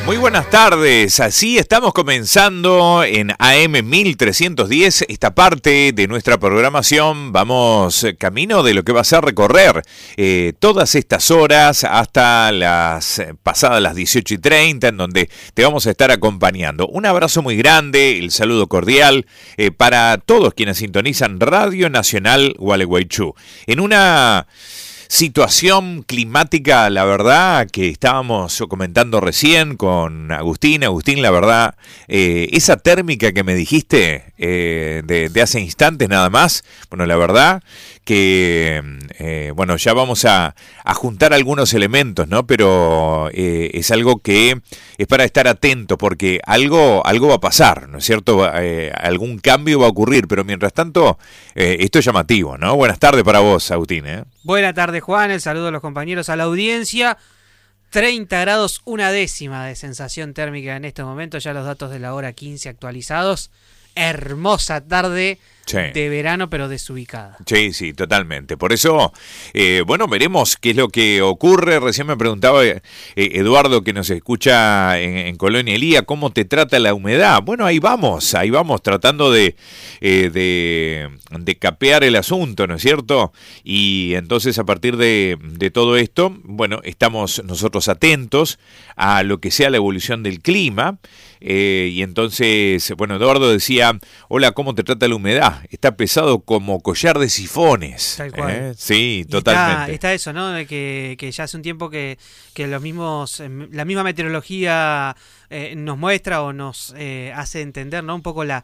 Muy buenas tardes, así estamos comenzando en AM 1310 esta parte de nuestra programación. Vamos camino de lo que va a ser recorrer todas estas horas hasta las pasadas las 18:30, en donde te vamos a estar acompañando. Un abrazo muy grande, el saludo cordial para todos quienes sintonizan Radio Nacional Gualeguaychú. En una situación climática, la verdad, que estábamos comentando recién con Agustín. Agustín, la verdad, esa térmica que me dijiste de hace instantes nada más, bueno, la verdad que, bueno, ya vamos a juntar algunos elementos, ¿no? Pero es algo que es para estar atento, porque algo va a pasar, ¿no es cierto? Algún cambio va a ocurrir, pero mientras tanto, esto es llamativo, ¿no? Buenas tardes para vos, Agustín, ¿eh? Buenas tardes, Juan, el saludo a los compañeros, a la audiencia. 30 grados, una décima de sensación térmica en estos momentos, ya los datos de la hora 15 actualizados. Hermosa tarde, sí, de verano, pero desubicada. Sí, sí, totalmente. Por eso, bueno, veremos qué es lo que ocurre. Recién me preguntaba Eduardo, que nos escucha en Colonia Elía, ¿cómo te trata la humedad? Bueno, ahí vamos tratando de capear el asunto, ¿no es cierto? Y entonces, a partir de todo esto, bueno, estamos nosotros atentos a lo que sea la evolución del clima. Y entonces, bueno, Eduardo decía, hola, ¿cómo te trata la humedad? Está pesado como collar de sifones. Tal cual. Sí, totalmente. Está eso, ¿no? De que ya hace un tiempo que los mismos, la misma meteorología nos muestra o nos hace entender, ¿no? Un poco la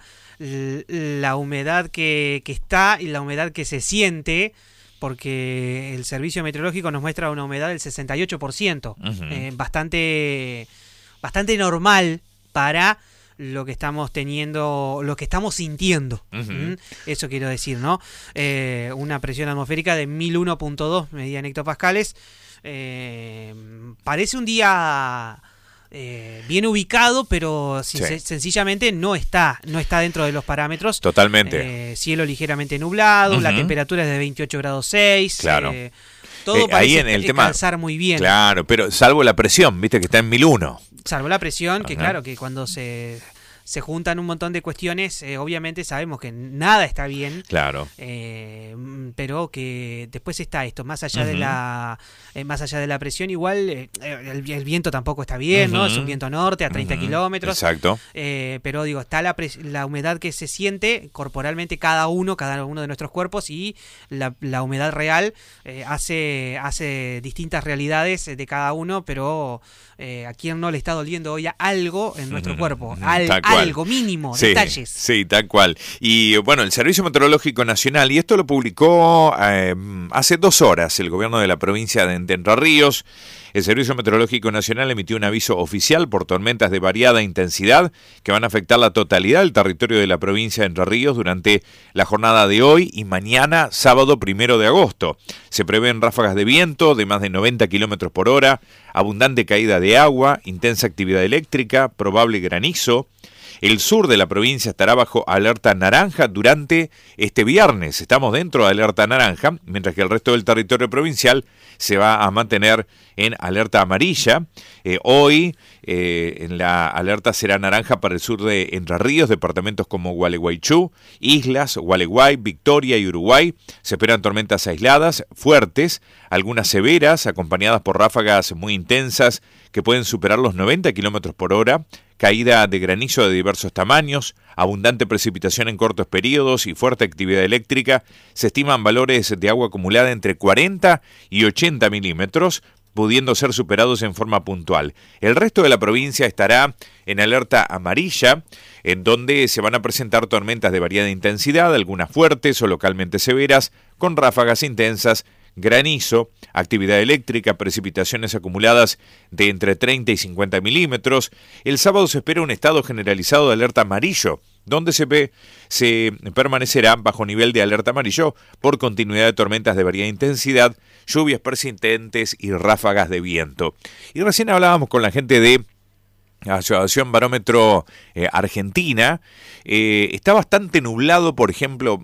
humedad que está y la humedad que se siente, porque el servicio meteorológico nos muestra una humedad del 68%, bastante normal para lo que estamos teniendo, lo que estamos sintiendo. Eso quiero decir, ¿no? Una presión atmosférica de 1001.2 medida en hectopascales. Parece un día bien ubicado, pero sencillamente no está dentro de los parámetros. Totalmente. Cielo ligeramente nublado, la temperatura es de 28 grados 6. Claro. Todo parece ahí en el tema calzar muy bien. Claro, pero salvo la presión, viste que está en 1001. Salvo la presión, que claro, que cuando se juntan un montón de cuestiones, obviamente sabemos que nada está bien. Claro. Pero que después está esto, más allá de la presión, igual el viento tampoco está bien, ¿no? Es un viento norte a 30 kilómetros. Exacto. Pero digo, está la humedad que se siente corporalmente cada uno de nuestros cuerpos, y la humedad real hace distintas realidades de cada uno, pero a quien no le está doliendo hoy algo en nuestro cuerpo, algo mínimo, sí, detalles. Sí, tal cual. Y bueno, el Servicio Meteorológico Nacional, y esto lo publicó hace 2 horas el gobierno de la provincia de Entre Ríos. El Servicio Meteorológico Nacional emitió un aviso oficial por tormentas de variada intensidad que van a afectar la totalidad del territorio de la provincia de Entre Ríos durante la jornada de hoy y mañana, sábado 1 de agosto. Se prevén ráfagas de viento de más de 90 kilómetros por hora, abundante caída de agua, intensa actividad eléctrica, probable granizo. El sur de la provincia estará bajo alerta naranja durante este viernes. Estamos dentro de alerta naranja, mientras que el resto del territorio provincial se va a mantener en alerta amarilla. Hoy en la alerta será naranja para el sur de Entre Ríos, departamentos como Gualeguaychú, Islas, Gualeguay, Victoria y Uruguay. Se esperan tormentas aisladas, fuertes, algunas severas, acompañadas por ráfagas muy intensas que pueden superar los 90 kilómetros por hora, caída de granizo de diversos tamaños, abundante precipitación en cortos periodos y fuerte actividad eléctrica. Se estiman valores de agua acumulada entre 40 y 80 milímetros, pudiendo ser superados en forma puntual. El resto de la provincia estará en alerta amarilla, en donde se van a presentar tormentas de variada intensidad, algunas fuertes o localmente severas, con ráfagas intensas, granizo, actividad eléctrica, precipitaciones acumuladas de entre 30 y 50 milímetros. El sábado se espera un estado generalizado de alerta amarillo, donde se permanecerá bajo nivel de alerta amarillo por continuidad de tormentas de variada intensidad, lluvias persistentes y ráfagas de viento. Y recién hablábamos con la gente de Asociación Barómetro Argentina. Está bastante nublado, por ejemplo,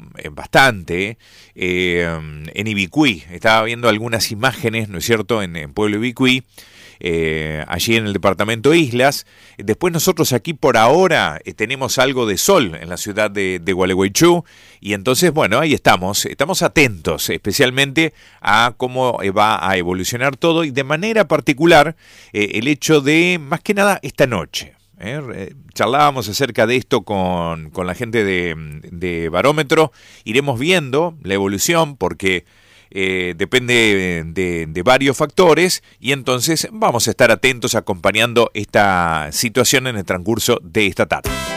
en Ibicuí. Estaba viendo algunas imágenes, ¿no es cierto?, en Pueblo Ibicuí. allí en el departamento Islas. Después nosotros aquí por ahora tenemos algo de sol en la ciudad de Gualeguaychú, y entonces, bueno, ahí estamos atentos especialmente a cómo va a evolucionar todo, y de manera particular el hecho de, más que nada, esta noche. Charlábamos acerca de esto con la gente de Barómetro. Iremos viendo la evolución porque depende de varios factores, y entonces vamos a estar atentos acompañando esta situación en el transcurso de esta tarde.